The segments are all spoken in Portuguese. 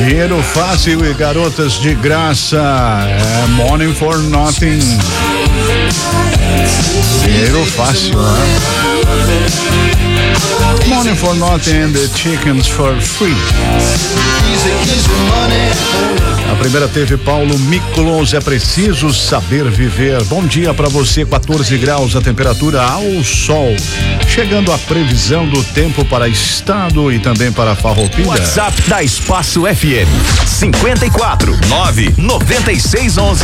Dinheiro fácil e garotas de graça. Money for nothing. Dinheiro fácil, né? Money for nothing and the chickens for free. A primeira teve Paulo Miklos, é preciso saber viver. Bom dia para você, 14 graus a temperatura ao sol. Chegando a previsão do tempo para estado e também para Farroupilha. WhatsApp da Espaço FM 54 99611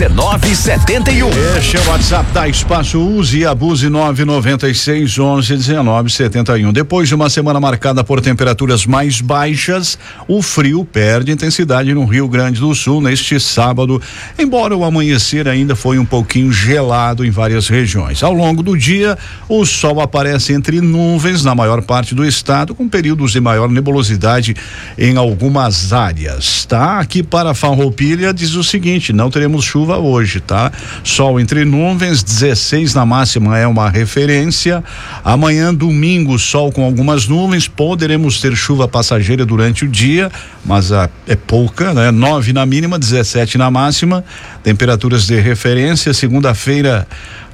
1971. Este é o WhatsApp da Espaço, use e abuse 99611 1971. Depois de uma semana marcada por temperaturas mais baixas, o frio perde intensidade no Rio Grande do Sul neste sábado, embora o amanhecer ainda foi um pouquinho gelado em várias regiões. Ao longo do dia, o sol aparece entre nuvens na maior parte do estado, com períodos de maior nebulosidade em algumas áreas, tá? Aqui para Farroupilha diz o seguinte: não teremos chuva hoje, tá? Sol entre nuvens, 16 na máxima é uma referência. Amanhã, domingo, sol com algumas nuvens, poderemos ter chuva passageira durante o dia, mas é pouca, né? 9 na mínima, 17 na máxima, temperaturas de referência. Segunda-feira,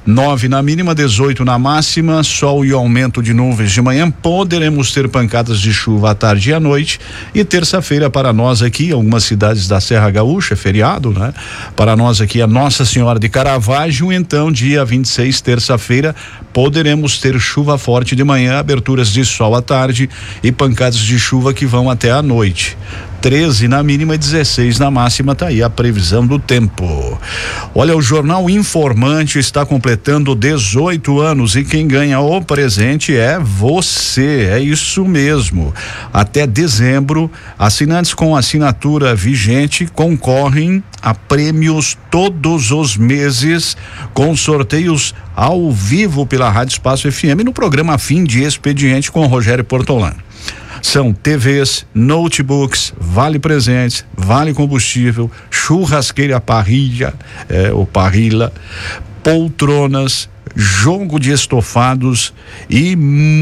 9 na mínima, 18 na máxima, sol e aumento de nuvens de manhã, poderemos ter pancadas de chuva à tarde e à noite. E terça-feira para nós aqui, algumas cidades da Serra Gaúcha, feriado, né? Para nós aqui a Nossa Senhora de Caravaggio, então dia 26, terça-feira, poderemos ter chuva forte de manhã, aberturas de sol à tarde e pancadas de chuva que vão até à noite. 13 na mínima e 16 na máxima, tá aí a previsão do tempo. Olha, o Jornal Informante está completando 18 anos e quem ganha o presente é você, é isso mesmo. Até dezembro, assinantes com assinatura vigente concorrem a prêmios todos os meses, com sorteios ao vivo pela Rádio Espaço FM no programa Fim de Expediente com Rogério Portolano. São TVs, notebooks, vale presentes, vale combustível, churrasqueira parrilha, ou parrilla, poltronas, jogo de estofados e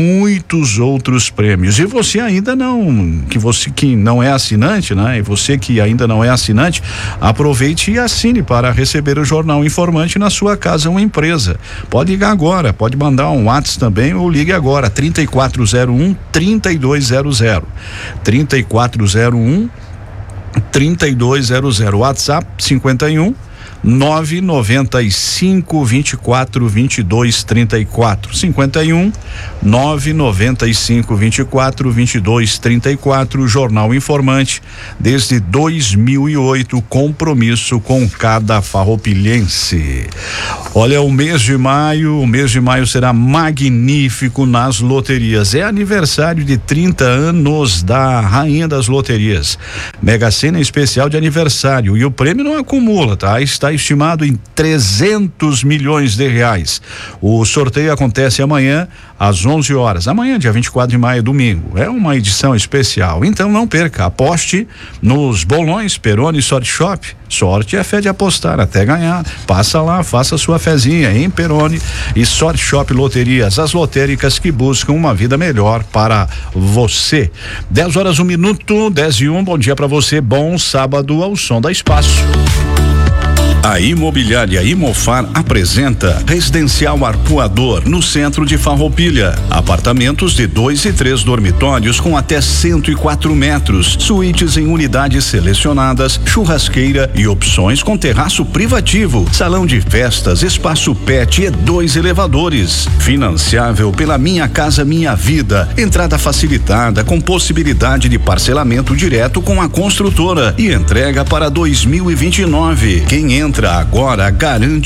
muitos outros prêmios. E você ainda não, você que não é assinante, né? E você que ainda não é assinante, aproveite e assine para receber o Jornal Informante na sua casa ou empresa. Pode ligar agora, pode mandar um WhatsApp também ou ligue agora, 3401-3200. 3401-3200. WhatsApp 51 995 24 22 34 51 995 24 22 34. Jornal Informante desde 2008, compromisso com cada farroupilhense. Olha, o mês de maio será magnífico nas loterias. É aniversário de 30 anos da Rainha das Loterias. Mega Sena especial de aniversário e o prêmio não acumula, tá? Está estimado em 300 milhões de reais. O sorteio acontece amanhã às 11 horas. Amanhã, dia 24 de maio, domingo. É uma edição especial. Então não perca, aposte nos bolões Peroni Sorte Shop. Sorte é fé de apostar até ganhar. Passa lá, faça sua fezinha em Peroni e Sorte Shop Loterias, as lotéricas que buscam uma vida melhor para você. 10 horas 1 minuto, 10:01. Bom dia para você, bom sábado ao som da Espaço. A Imobiliária Imofar apresenta Residencial Arpoador no centro de Farroupilha. Apartamentos de 2 e 3 dormitórios com até 104 metros, suítes em unidades selecionadas, churrasqueira e opções com terraço privativo, salão de festas, espaço pet e 2 elevadores. Financiável pela Minha Casa Minha Vida. Entrada facilitada com possibilidade de parcelamento direto com a construtora e entrega para 2029. Quem entra agora garante